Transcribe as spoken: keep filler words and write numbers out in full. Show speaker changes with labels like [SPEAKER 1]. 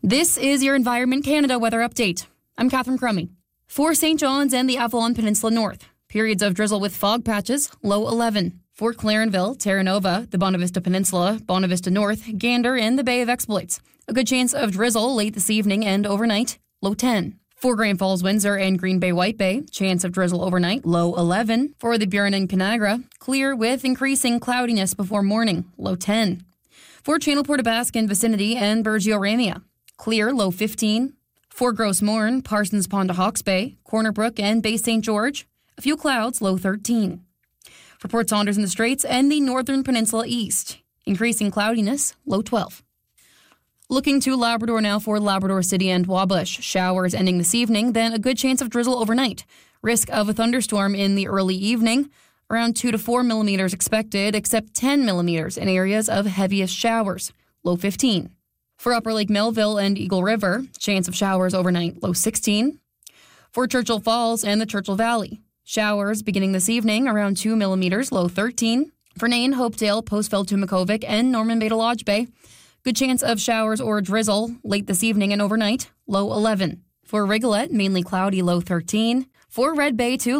[SPEAKER 1] This is your Environment Canada weather update. I'm Catherine Crummy. For Saint John's and the Avalon Peninsula North, periods of drizzle with fog patches, low eleven. For Clarenville, Terra Nova, the Bonavista Peninsula, Bonavista North, Gander, and the Bay of Exploits, a good chance of drizzle late this evening and overnight, low ten. For Grand Falls, Windsor, and Green Bay, White Bay, chance of drizzle overnight, low eleven. For the Burin and Conagra, clear with increasing cloudiness before morning, low ten. For Channel Port Basque and vicinity and Burgeo Ramia, clear, low fifteen. For Gross Mourne, Parsons Pond to Hawke's Bay, Corner Brook, and Bay Saint George, a few clouds, low thirteen. For Port Saunders and the Straits and the Northern Peninsula East, increasing cloudiness, low twelve. Looking to Labrador now for Labrador City and Wabush. Showers ending this evening, then a good chance of drizzle overnight. Risk of a thunderstorm in the early evening. Around two to four millimeters expected, except ten millimeters in areas of heaviest showers, low fifteen. For Upper Lake Melville and Eagle River, chance of showers overnight, low sixteen. For Churchill Falls and the Churchill Valley, showers beginning this evening, around two millimeters, low thirteen. For Nain, Hopedale, Postfeld, Tumakovic, and Norman Bay to Lodge Bay, good chance of showers or drizzle late this evening and overnight, low eleven. For Rigolette, mainly cloudy, low thirteen. For Red Bay to